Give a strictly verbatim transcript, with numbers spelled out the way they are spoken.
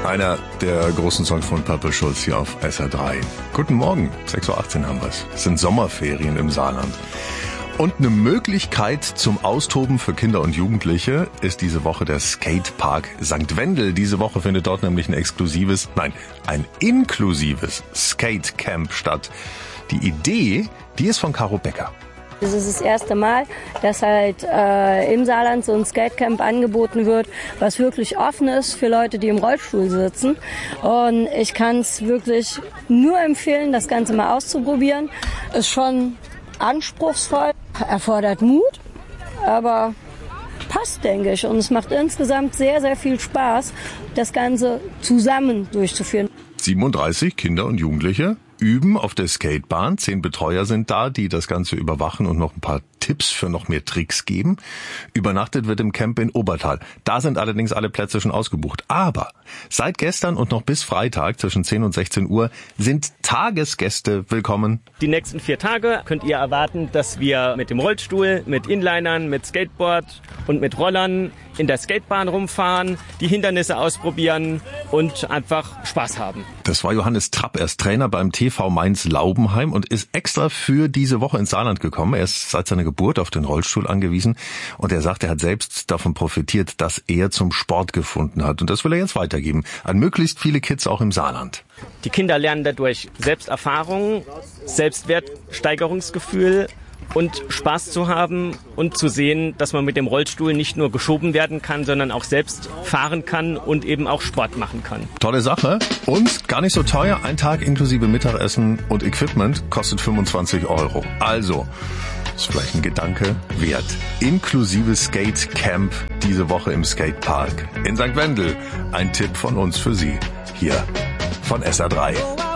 Einer der großen Songs von Purple Schulz hier auf S R drei. Guten Morgen, sechs Uhr achtzehn haben wir's. Es sind Sommerferien im Saarland. Und eine Möglichkeit zum Austoben für Kinder und Jugendliche ist diese Woche der Skatepark Sankt Wendel. Diese Woche findet dort nämlich ein exklusives, nein, ein inklusives Skatecamp statt. Die Idee, die ist von Caro Becker. Das ist das erste Mal, dass halt äh, im Saarland so ein Skatecamp angeboten wird, was wirklich offen ist für Leute, die im Rollstuhl sitzen. Und ich kann es wirklich nur empfehlen, das Ganze mal auszuprobieren. Ist schon anspruchsvoll, erfordert Mut, aber passt, denke ich. Und es macht insgesamt sehr, sehr viel Spaß, das Ganze zusammen durchzuführen. siebenunddreißig Kinder und Jugendliche üben auf der Skatebahn. Zehn Betreuer sind da, die das Ganze überwachen und noch ein paar Tipps für noch mehr Tricks geben. Übernachtet wird im Camp in Obertal. Da sind allerdings alle Plätze schon ausgebucht. Aber seit gestern und noch bis Freitag zwischen zehn und sechzehn Uhr sind Tagesgäste willkommen. Die nächsten vier Tage könnt ihr erwarten, dass wir mit dem Rollstuhl, mit Inlinern, mit Skateboard und mit Rollern in der Skatebahn rumfahren, die Hindernisse ausprobieren und einfach Spaß haben. Das war Johannes Trapp, er ist Trainer beim T V Mainz Laubenheim und ist extra für diese Woche ins Saarland gekommen. Er ist seit seiner Geburt auf den Rollstuhl angewiesen und er sagt, er hat selbst davon profitiert, dass er zum Sport gefunden hat. Und das will er jetzt weitergeben an möglichst viele Kids auch im Saarland. Die Kinder lernen dadurch Selbsterfahrung, Selbstwertsteigerungsgefühl und Spaß zu haben und zu sehen, dass man mit dem Rollstuhl nicht nur geschoben werden kann, sondern auch selbst fahren kann und eben auch Sport machen kann. Tolle Sache und gar nicht so teuer. Ein Tag inklusive Mittagessen und Equipment kostet fünfundzwanzig Euro. Also, ist vielleicht ein Gedanke wert. Inklusive Skate Camp diese Woche im Skatepark in Sankt Wendel. Ein Tipp von uns für Sie hier von S R drei.